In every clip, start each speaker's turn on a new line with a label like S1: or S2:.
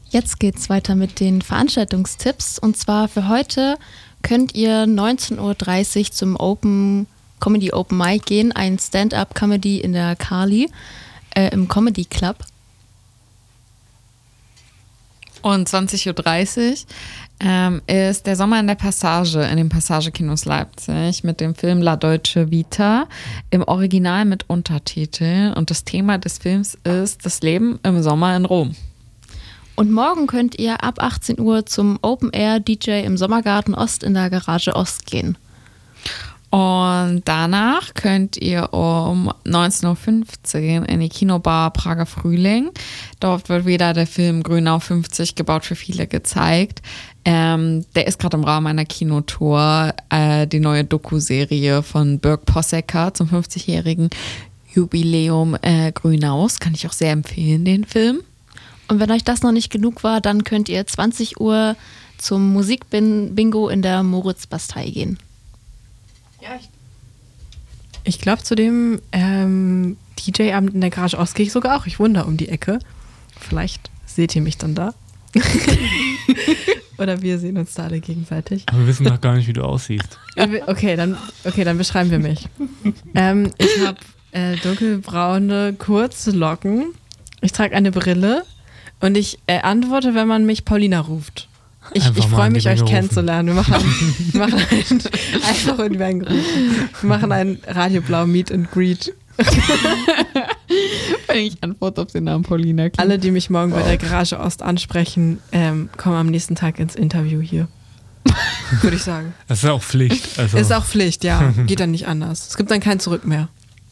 S1: Jetzt geht's weiter mit den Veranstaltungstipps. Und zwar für heute könnt ihr 19:30 Uhr zum Comedy Open Mic gehen, ein Stand-up-Comedy in der Carly im Comedy Club.
S2: Und 20:30 Uhr ist der Sommer in der Passage, in den Passagekinos Leipzig mit dem Film La Dolce Vita im Original mit Untertiteln. Und das Thema des Films ist das Leben im Sommer in Rom.
S1: Und morgen könnt ihr ab 18 Uhr zum Open Air DJ im Sommergarten Ost in der Garage Ost gehen.
S2: Und danach könnt ihr um 19:15 Uhr in die Kinobar Prager Frühling. Dort wird wieder der Film Grünau 50 gebaut für viele gezeigt. Der ist gerade im Rahmen einer Kinotour, die neue Doku-Serie von Birk Possecker zum 50-jährigen Jubiläum Grünaus. Kann ich auch sehr empfehlen, den Film.
S1: Und wenn euch das noch nicht genug war, dann könnt ihr 20 Uhr zum Musikbingo in der Moritz-Bastei gehen.
S3: Ja, ich glaube, zu dem DJ-Abend in der Garage Ost gehe ich sogar auch. Ich wohne da um die Ecke. Vielleicht seht ihr mich dann da. Oder wir sehen uns da alle gegenseitig.
S4: Aber wir wissen noch gar nicht, wie du aussiehst.
S3: Okay, dann beschreiben wir mich. Ich habe dunkelbraune, kurze Locken. Ich trage eine Brille und ich antworte, wenn man mich Paulina ruft. Ich freue mich, euch kennenzulernen. Wir machen ein Radio Blau Meet and Greet.
S2: Wenn ich antworte auf den Namen Paulina. Klingt.
S3: Alle, die mich morgen bei der Garage Ost ansprechen, kommen am nächsten Tag ins Interview hier. Würde ich sagen.
S4: Das ist auch Pflicht. Also.
S3: Ist auch Pflicht, ja. Geht dann nicht anders. Es gibt dann kein Zurück mehr.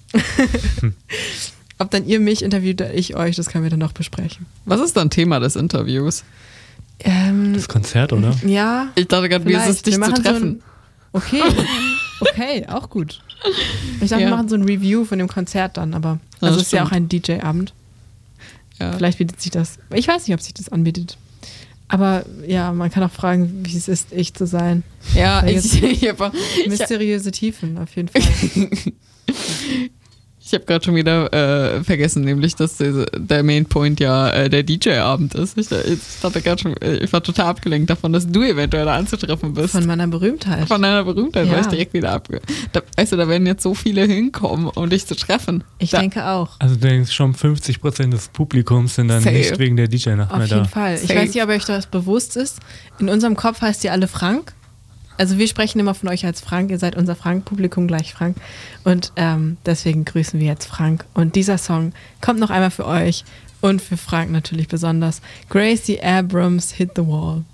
S3: Ob dann ihr mich interviewt oder ich euch, das können wir dann noch besprechen.
S2: Was ist dann Thema des Interviews?
S4: Das Konzert, oder?
S3: Ja.
S2: Ich dachte gerade, wie ist es, dich zu treffen?
S3: Okay, auch gut. Ich dachte, wir machen so ein Review von dem Konzert dann, aber es ist ja auch ein DJ-Abend. Ja. Vielleicht bietet sich das. Ich weiß nicht, ob sich das anbietet. Aber ja, man kann auch fragen, wie es ist, ich zu sein.
S2: Ja,
S3: mysteriöse Tiefen, auf jeden Fall.
S2: Ich habe gerade schon wieder vergessen, nämlich, dass der Mainpoint ja der DJ-Abend ist. Ich war total abgelenkt davon, dass du eventuell da anzutreffen bist.
S3: Von meiner Berühmtheit.
S2: War ich direkt wieder da werden jetzt so viele hinkommen, um dich zu treffen.
S3: Ich denke auch.
S4: Also du denkst schon, 50% des Publikums sind dann nicht wegen der DJ-Nacht mehr da.
S3: Auf jeden Fall. Ich weiß nicht, ob euch das bewusst ist. In unserem Kopf heißt ihr alle Frank. Also wir sprechen immer von euch als Frank, ihr seid unser Frank-Publikum, gleich Frank. Und deswegen grüßen wir jetzt Frank. Und dieser Song kommt noch einmal für euch und für Frank natürlich besonders. Gracie Abrams, Hit the Wall.